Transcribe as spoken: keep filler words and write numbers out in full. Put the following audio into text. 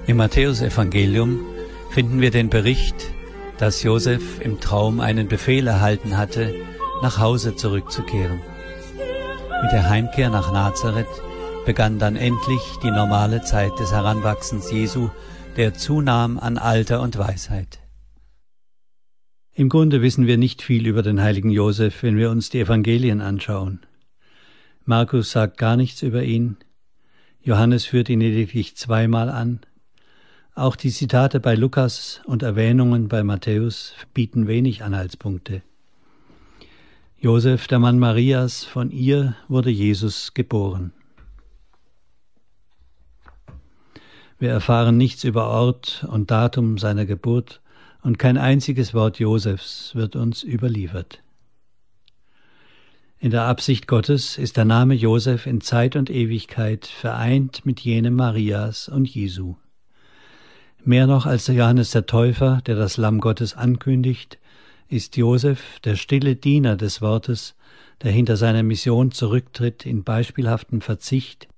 Im Matthäusevangelium finden wir den Bericht, dass Josef im Traum einen Befehl erhalten hatte, nach Hause zurückzukehren. Mit der Heimkehr nach Nazareth begann dann endlich die normale Zeit des Heranwachsens Jesu, der zunahm an Alter und Weisheit. Im Grunde wissen wir nicht viel über den heiligen Josef, wenn wir uns die Evangelien anschauen. Markus sagt gar nichts über ihn, Johannes führt ihn lediglich zweimal an. Auch die Zitate bei Lukas und Erwähnungen bei Matthäus bieten wenig Anhaltspunkte. Josef, der Mann Marias, von ihr wurde Jesus geboren. Wir erfahren nichts über Ort und Datum seiner Geburt und kein einziges Wort Josefs wird uns überliefert. In der Absicht Gottes ist der Name Josef in Zeit und Ewigkeit vereint mit jenem Marias und Jesu. Mehr noch als der Johannes der Täufer, der das Lamm Gottes ankündigt, ist Josef der stille Diener des Wortes, der hinter seiner Mission zurücktritt in beispielhaften Verzicht,